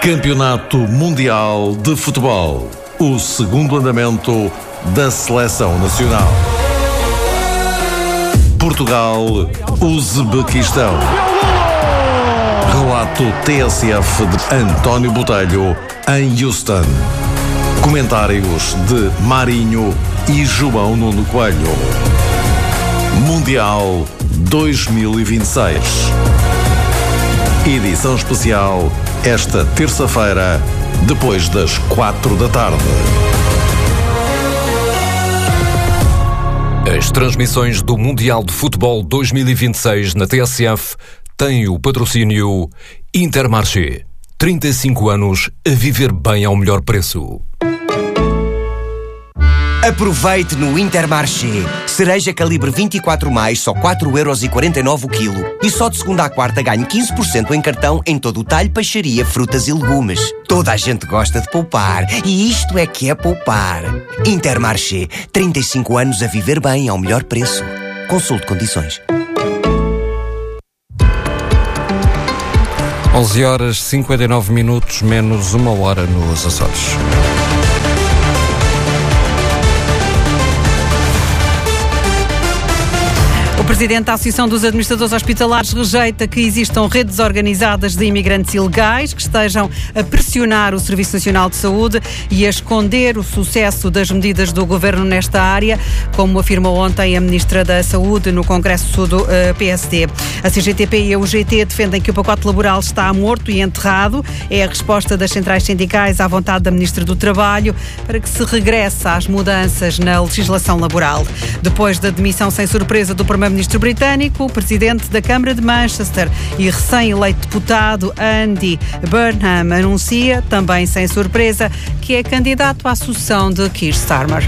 Campeonato Mundial de Futebol. O segundo andamento da Seleção Nacional. Portugal, Uzbequistão. Relato TSF de António Botelho em Houston. Comentários de Marinho e João Nuno Coelho. Mundial 2026. Edição especial esta terça-feira, depois das 4 da tarde. As transmissões do Mundial de Futebol 2026 na TSF têm o patrocínio Intermarché. 35 anos a viver bem ao melhor preço. Aproveite no Intermarché. Cereja calibre 24+, só 4,49€ o quilo. E só de segunda à quarta ganhe 15% em cartão em todo o talho, peixaria, frutas e legumes. Toda a gente gosta de poupar. E isto é que é poupar. Intermarché. 35 anos a viver bem ao melhor preço. Consulte condições. 11h59, menos 1 hora nos Açores. O presidente da Associação dos Administradores Hospitalares rejeita que existam redes organizadas de imigrantes ilegais que estejam a pressionar o Serviço Nacional de Saúde e a esconder o sucesso das medidas do governo nesta área, como afirmou ontem a Ministra da Saúde no Congresso do PSD. A CGTP e a UGT defendem que o pacote laboral está morto e enterrado. É a resposta das centrais sindicais à vontade da Ministra do Trabalho para que se regresse às mudanças na legislação laboral. Depois da demissão sem surpresa do Primeiro-Ministro britânico, o presidente da Câmara de Manchester e recém-eleito deputado Andy Burnham anuncia, também sem surpresa, que é candidato à sucessão de Keir Starmer.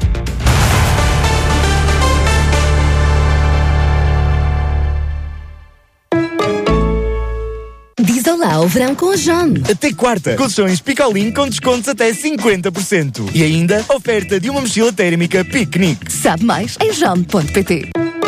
Diz olá ao verão com a John. Até quarta, colchões Picolin com descontos até 50%. E ainda, oferta de uma mochila térmica piquenique. Sabe mais em john.pt.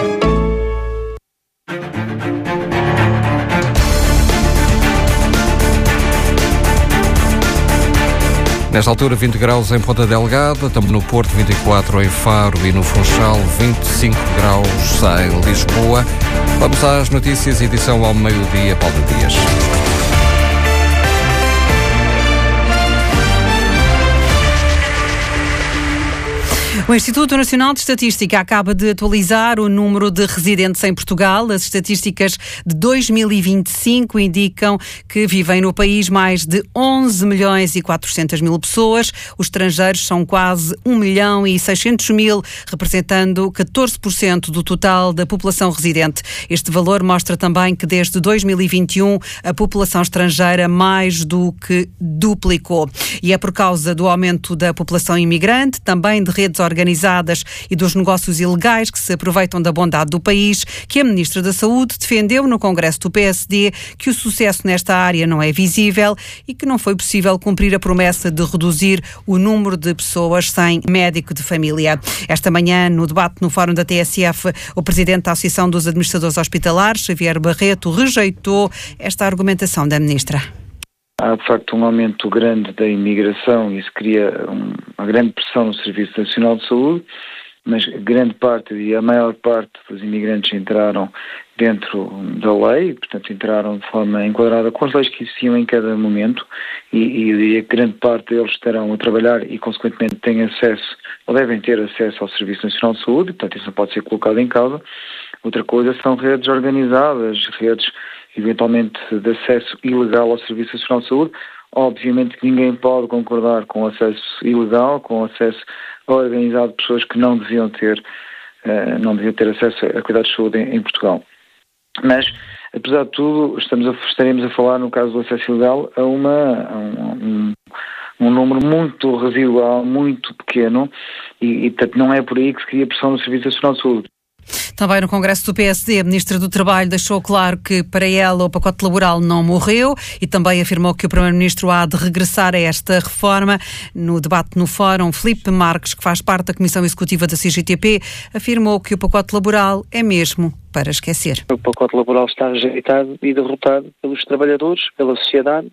Nesta altura, 20 graus em Ponta Delgada, também no Porto, 24 em Faro e no Funchal, 25 graus em Lisboa. Vamos às notícias, edição ao meio-dia, Paulo Dias. O Instituto Nacional de Estatística acaba de atualizar o número de residentes em Portugal. As estatísticas de 2025 indicam que vivem no país mais de 11.400.000 pessoas. Os estrangeiros são quase 1.600.000, representando 14% do total da população residente. Este valor mostra também que desde 2021 a população estrangeira mais do que duplicou. E é por causa do aumento da população imigrante, também de redes organizadas e dos negócios ilegais que se aproveitam da bondade do país, que a Ministra da Saúde defendeu no Congresso do PSD que o sucesso nesta área não é visível e que não foi possível cumprir a promessa de reduzir o número de pessoas sem médico de família. Esta manhã, no debate no Fórum da TSF, o Presidente da Associação dos Administradores Hospitalares, Xavier Barreto, rejeitou esta argumentação da Ministra. Há, de facto, um aumento grande da imigração e isso cria uma grande pressão no Serviço Nacional de Saúde, mas grande parte e a maior parte dos imigrantes entraram dentro da lei, portanto entraram de forma enquadrada com as leis que existiam em cada momento e eu diria que grande parte deles estarão a trabalhar e, consequentemente, têm acesso ou devem ter acesso ao Serviço Nacional de Saúde, portanto isso não pode ser colocado em causa. Outra coisa são redes organizadas, redes eventualmente de acesso ilegal ao Serviço Nacional de Saúde. Obviamente que ninguém pode concordar com o acesso ilegal, com o acesso organizado de pessoas que não deviam ter acesso a cuidados de saúde em Portugal. Mas, apesar de tudo, estaremos a falar, no caso do acesso ilegal, a um número muito residual, muito pequeno, e portanto não é por aí que se cria pressão no Serviço Nacional de Saúde. Também no Congresso do PSD, a Ministra do Trabalho deixou claro que para ela o pacote laboral não morreu e também afirmou que o Primeiro-Ministro há de regressar a esta reforma. No debate no Fórum, Filipe Marques, que faz parte da Comissão Executiva da CGTP, afirmou que o pacote laboral é mesmo para esquecer. O pacote laboral está rejeitado e derrotado pelos trabalhadores, pela sociedade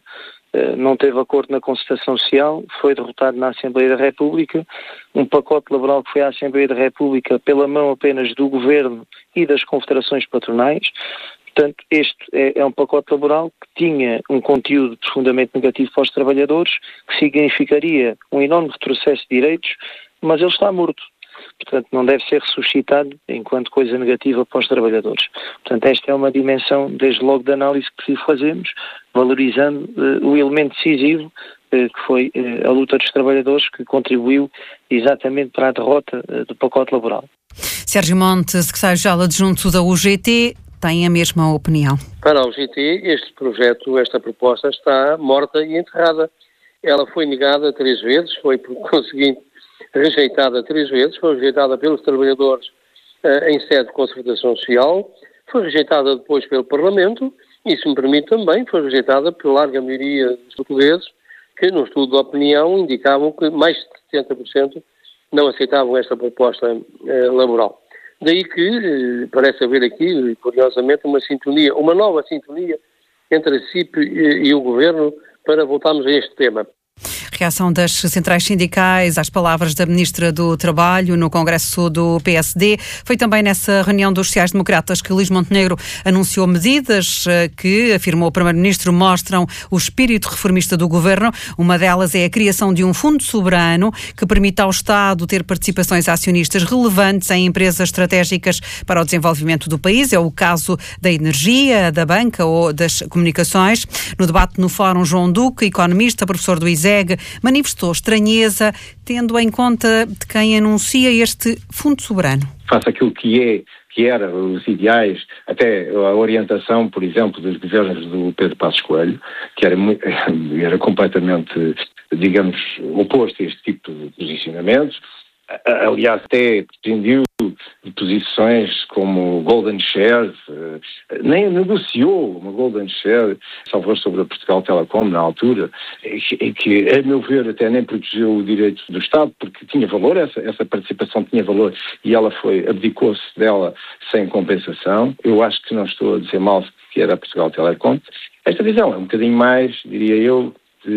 não teve acordo na concertação social, foi derrotado na Assembleia da República, um pacote laboral que foi à Assembleia da República pela mão apenas do Governo e das confederações patronais. Portanto, este é um pacote laboral que tinha um conteúdo profundamente negativo para os trabalhadores, que significaria um enorme retrocesso de direitos, mas ele está morto. Portanto, não deve ser ressuscitado enquanto coisa negativa para os trabalhadores. Portanto, esta é uma dimensão, desde logo, de análise que fazemos, valorizando o elemento decisivo que foi a luta dos trabalhadores, que contribuiu exatamente para a derrota do pacote laboral. Sérgio Monte, secretário-geral adjunto da UGT, tem a mesma opinião. Para a UGT, este projeto, esta proposta está morta e enterrada. Ela foi negada 3 vezes, foi por conseguinte rejeitada 3 vezes, foi rejeitada pelos trabalhadores em sede de concertação social, foi rejeitada depois pelo Parlamento e, se me permite também, foi rejeitada pela larga maioria dos portugueses que, no estudo de opinião, indicavam que mais de 70% não aceitavam esta proposta laboral. Daí que parece haver aqui, curiosamente, uma nova sintonia entre a CIP e o Governo para voltarmos a este tema. Reação das centrais sindicais às palavras da Ministra do Trabalho no Congresso do PSD. Foi também nessa reunião dos sociais-democratas que Luís Montenegro anunciou medidas que, afirmou o Primeiro-Ministro, mostram o espírito reformista do Governo. Uma delas é a criação de um fundo soberano que permita ao Estado ter participações acionistas relevantes em empresas estratégicas para o desenvolvimento do país. É o caso da energia, da banca ou das comunicações. No debate no Fórum, João Duque, economista, professor do ISEG, manifestou estranheza, tendo em conta de quem anuncia este fundo soberano. Face àquilo que era os ideais, até a orientação, por exemplo, dos governos do Pedro Passos Coelho, que era completamente, digamos, oposto a este tipo de posicionamentos. Aliás, até prescindiu de posições como Golden Shares, nem negociou uma Golden Share, salvo sobre a Portugal Telecom na altura, que, a meu ver, até nem protegeu o direito do Estado, porque tinha valor, essa participação tinha valor, e ela abdicou-se dela sem compensação. Eu acho que não estou a dizer mal que era a Portugal Telecom. Esta visão é um bocadinho mais, diria eu,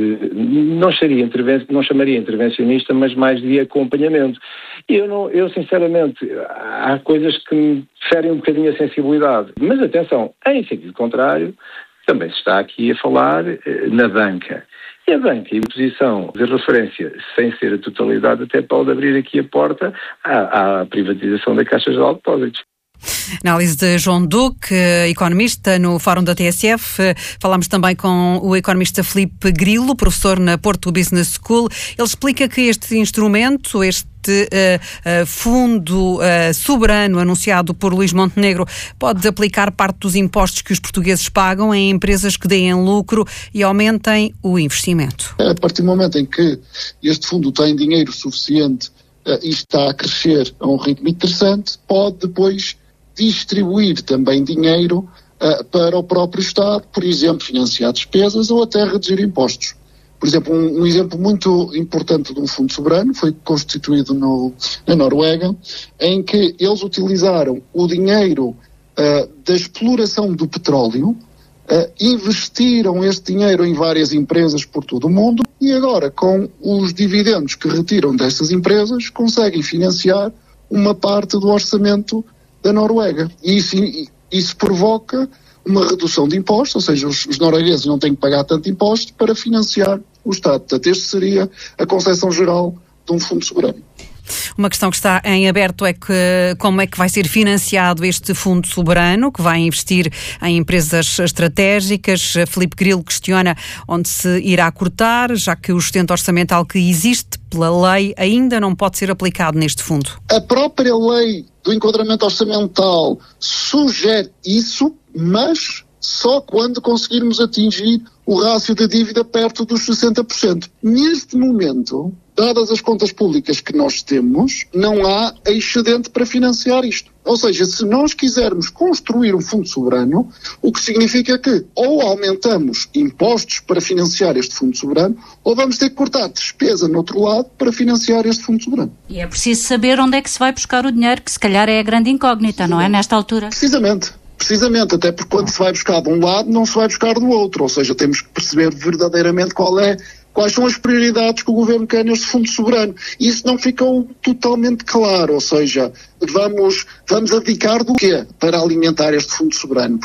não chamaria intervencionista, mas mais de acompanhamento. E eu sinceramente, há coisas que me ferem um bocadinho a sensibilidade. Mas atenção, em sentido contrário, também se está aqui a falar na banca. E a banca, em posição de referência, sem ser a totalidade, até pode abrir aqui a porta à privatização da Caixa Geral de Depósitos. Análise de João Duque, economista no Fórum da TSF. Falámos também com o economista Filipe Grilo, professor na Porto Business School. Ele explica que este instrumento, fundo soberano anunciado por Luís Montenegro, pode aplicar parte dos impostos que os portugueses pagam em empresas que deem lucro e aumentem o investimento. A partir do momento em que este fundo tem dinheiro suficiente e está a crescer a um ritmo interessante, pode depois distribuir também dinheiro para o próprio Estado, por exemplo, financiar despesas ou até reduzir impostos. Por exemplo, um exemplo muito importante de um fundo soberano foi constituído na Noruega, em que eles utilizaram o dinheiro da exploração do petróleo, investiram este dinheiro em várias empresas por todo o mundo e agora, com os dividendos que retiram destas empresas, conseguem financiar uma parte do orçamento da Noruega. E isso provoca uma redução de impostos, ou seja, os noruegueses não têm que pagar tanto imposto para financiar o Estado. Portanto, esta seria a concepção geral de um fundo soberano. Uma questão que está em aberto é como é que vai ser financiado este fundo soberano, que vai investir em empresas estratégicas. Filipe Grilo questiona onde se irá cortar, já que o sustento orçamental que existe pela lei ainda não pode ser aplicado neste fundo. A própria lei do enquadramento orçamental sugere isso, mas só quando conseguirmos atingir o rácio da dívida perto dos 60%. Neste momento, dadas as contas públicas que nós temos, não há excedente para financiar isto. Ou seja, se nós quisermos construir um fundo soberano, o que significa que ou aumentamos impostos para financiar este fundo soberano, ou vamos ter que cortar despesa no outro lado para financiar este fundo soberano. E é preciso saber onde é que se vai buscar o dinheiro, que se calhar é a grande incógnita, não é, nesta altura? Precisamente. Precisamente, até porque quando se vai buscar de um lado, não se vai buscar do outro. Ou seja, temos que perceber verdadeiramente quais são as prioridades que o Governo quer neste Fundo Soberano. E isso não ficou totalmente claro. Ou seja, vamos abdicar do quê para alimentar este Fundo Soberano?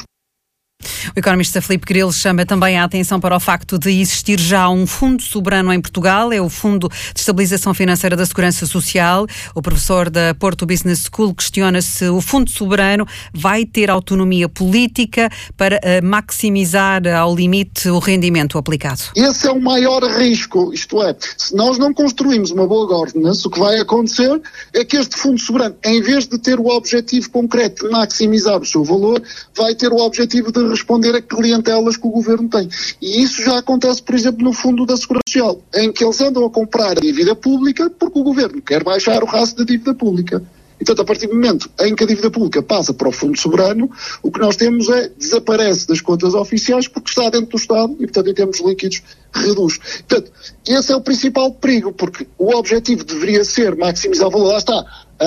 O economista Filipe Grilo chama também a atenção para o facto de existir já um fundo soberano em Portugal, é o Fundo de Estabilização Financeira da Segurança Social. O professor da Porto Business School questiona se o fundo soberano vai ter autonomia política para maximizar ao limite o rendimento aplicado. Esse é o maior risco, isto é, se nós não construímos uma boa governance, o que vai acontecer é que este fundo soberano, em vez de ter o objetivo concreto de maximizar o seu valor, vai ter o objetivo de responder a clientelas que o Governo tem. E isso já acontece, por exemplo, no Fundo da Segurança Social, em que eles andam a comprar a dívida pública porque o Governo quer baixar o rastro da dívida pública. E, portanto, a partir do momento em que a dívida pública passa para o Fundo Soberano, o que nós temos desaparece das contas oficiais porque está dentro do Estado e, portanto, em termos líquidos, reduz. Portanto, esse é o principal perigo, porque o objetivo deveria ser maximizar o valor. Lá está.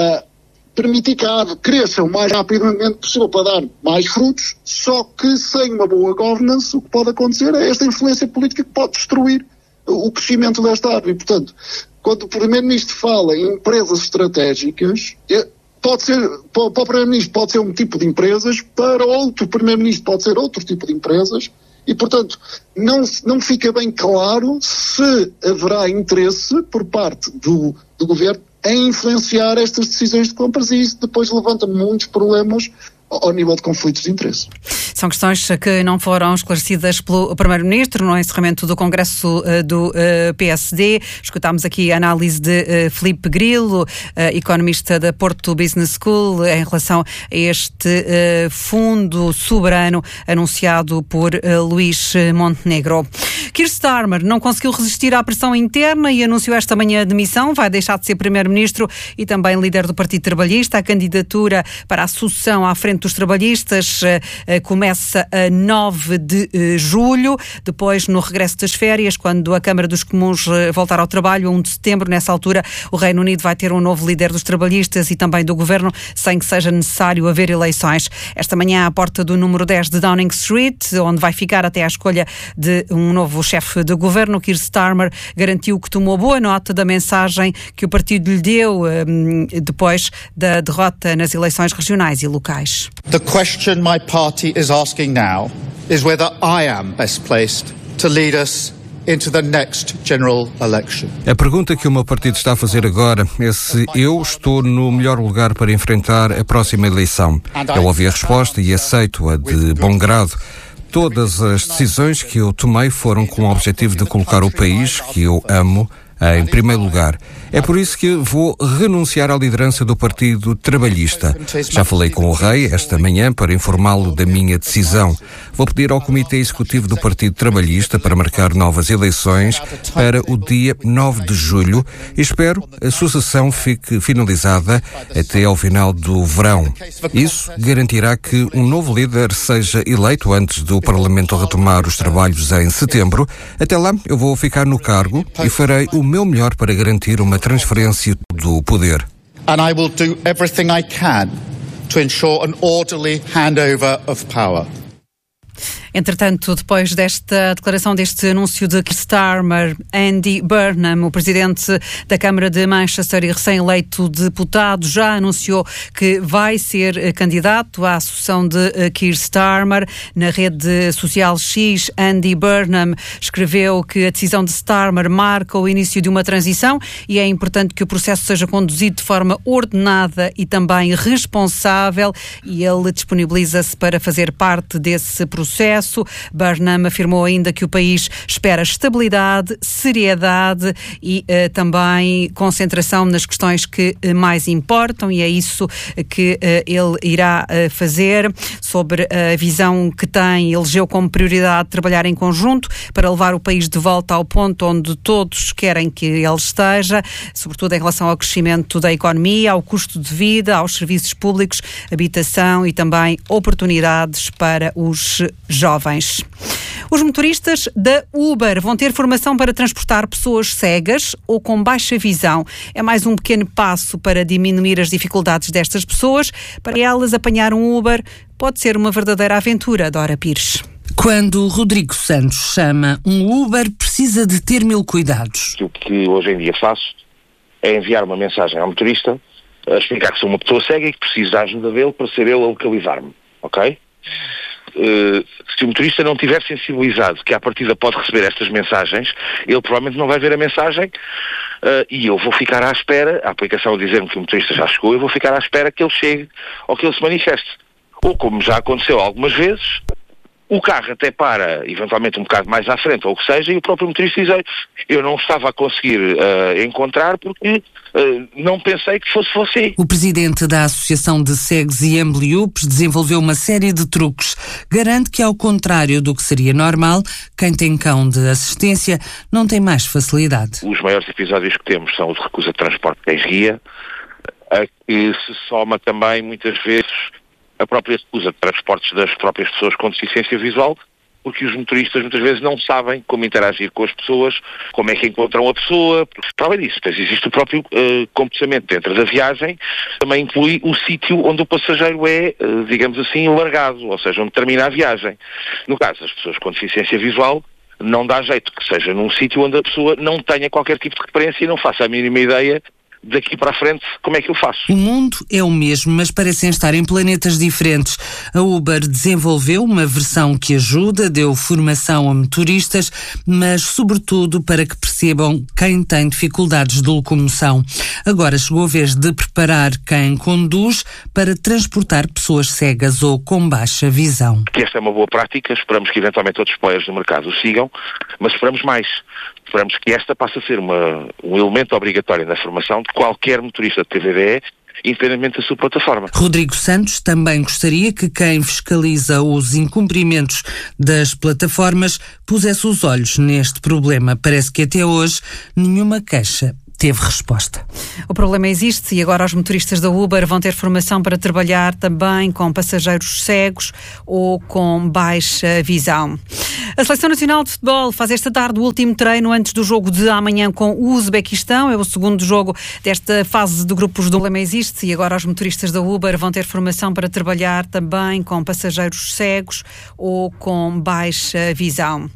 Permitir que a árvore cresça o mais rapidamente possível para dar mais frutos, só que sem uma boa governance o que pode acontecer é esta influência política que pode destruir o crescimento desta árvore. E, portanto, quando o Primeiro-Ministro fala em empresas estratégicas, pode ser, para o Primeiro-Ministro pode ser um tipo de empresas, para outro Primeiro-Ministro pode ser outro tipo de empresas, e, portanto, não fica bem claro se haverá interesse por parte do Governo em influenciar estas decisões de compras, e isso depois levanta muitos problemas ao nível de conflitos de interesse. São questões que não foram esclarecidas pelo Primeiro-Ministro no encerramento do Congresso do PSD. Escutámos aqui a análise de Filipe Grilo, economista da Porto Business School, em relação a este fundo soberano anunciado por Luís Montenegro. Keir Starmer não conseguiu resistir à pressão interna e anunciou esta manhã a demissão. Vai deixar de ser Primeiro-Ministro e também líder do Partido Trabalhista. A candidatura para a sucessão à frente dos trabalhistas começa a 9 de julho, depois no regresso das férias, quando a Câmara dos Comuns voltar ao trabalho, a 1 de setembro. Nessa altura, o Reino Unido vai ter um novo líder dos trabalhistas e também do Governo, sem que seja necessário haver eleições. Esta manhã, à porta do número 10 de Downing Street, onde vai ficar até à escolha de um novo chefe de Governo, Keir Starmer garantiu que tomou boa nota da mensagem que o partido lhe deu depois da derrota nas eleições regionais e locais. The question my party is asking now is whether I am best placed to lead us into the next general election. A pergunta que o meu partido está a fazer agora é se eu estou no melhor lugar para enfrentar a próxima eleição. Eu ouvi a resposta e aceito-a de bom grado. Todas as decisões que eu tomei foram com o objetivo de colocar o país, que eu amo, em primeiro lugar. É por isso que vou renunciar à liderança do Partido Trabalhista. Já falei com o Rei esta manhã para informá-lo da minha decisão. Vou pedir ao Comitê Executivo do Partido Trabalhista para marcar novas eleições para o dia 9 de julho e espero a sucessão fique finalizada até ao final do verão. Isso garantirá que um novo líder seja eleito antes do Parlamento retomar os trabalhos em setembro. Até lá, eu vou ficar no cargo e farei o meu melhor para garantir uma transferência do poder. And I will do everything I can to ensure an orderly handover of power. Entretanto, depois desta declaração, deste anúncio de Keir Starmer, Andy Burnham, o presidente da Câmara de Manchester e recém-eleito deputado, já anunciou que vai ser candidato à sucessão de Keir Starmer. Na rede social X, Andy Burnham escreveu que a decisão de Starmer marca o início de uma transição e é importante que o processo seja conduzido de forma ordenada e também responsável, e ele disponibiliza-se para fazer parte desse processo. Burnham afirmou ainda que o país espera estabilidade, seriedade e também concentração nas questões que mais importam, e é isso que ele irá fazer. Sobre a visão que tem, elegeu como prioridade trabalhar em conjunto para levar o país de volta ao ponto onde todos querem que ele esteja, sobretudo em relação ao crescimento da economia, ao custo de vida, aos serviços públicos, habitação e também oportunidades para os jovens. jovens. Os motoristas da Uber vão ter formação para transportar pessoas cegas ou com baixa visão. É mais um pequeno passo para diminuir as dificuldades destas pessoas. Para elas, apanhar um Uber pode ser uma verdadeira aventura, Dora Pires. Quando Rodrigo Santos chama um Uber, precisa de ter 1000 cuidados. O que hoje em dia faço é enviar uma mensagem ao motorista a explicar que sou uma pessoa cega e que preciso da ajuda dele para ser ele a localizar-me, ok? Se o motorista não estiver sensibilizado que à partida pode receber estas mensagens, ele provavelmente não vai ver a mensagem e eu vou ficar à espera, a aplicação dizer-me que o motorista já chegou, eu vou ficar à espera que ele chegue ou que ele se manifeste. Ou como já aconteceu algumas vezes, o carro até para, eventualmente um bocado mais à frente, ou o que seja, e o próprio motorista diz: eu não estava a conseguir encontrar porque não pensei que fosse você. O presidente da Associação de Cegos e Ambliopes desenvolveu uma série de truques. Garante que, ao contrário do que seria normal, quem tem cão de assistência não tem mais facilidade. Os maiores episódios que temos são os de recusa de transporte de cães-guia, a que se soma também, muitas vezes, a própria recusa de transportes das próprias pessoas com deficiência visual, porque os motoristas muitas vezes não sabem como interagir com as pessoas, como é que encontram a pessoa. Para além disso, depois existe o próprio comportamento dentro da viagem, também inclui o sítio onde o passageiro é, digamos assim, largado, ou seja, onde termina a viagem. No caso das pessoas com deficiência visual, não dá jeito que seja num sítio onde a pessoa não tenha qualquer tipo de referência e não faça a mínima ideia daqui para a frente, como é que eu faço? O mundo é o mesmo, mas parecem estar em planetas diferentes. A Uber desenvolveu uma versão que ajuda, deu formação a motoristas, mas sobretudo para que percebam quem tem dificuldades de locomoção. Agora chegou a vez de preparar quem conduz para transportar pessoas cegas ou com baixa visão. Que esta é uma boa prática, esperamos que eventualmente outros players do mercado o sigam, mas esperamos mais. Esperamos que esta passe a ser um elemento obrigatório na formação de qualquer motorista de TVDE, independentemente da sua plataforma. Rodrigo Santos também gostaria que quem fiscaliza os incumprimentos das plataformas pusesse os olhos neste problema. Parece que até hoje nenhuma queixa teve resposta. O problema existe e agora os motoristas da Uber vão ter formação para trabalhar também com passageiros cegos ou com baixa visão. A Seleção Nacional de Futebol faz esta tarde o último treino antes do jogo de amanhã com o Uzbequistão. É o segundo jogo desta fase de grupos do problema existe e agora os motoristas da Uber vão ter formação para trabalhar também com passageiros cegos ou com baixa visão.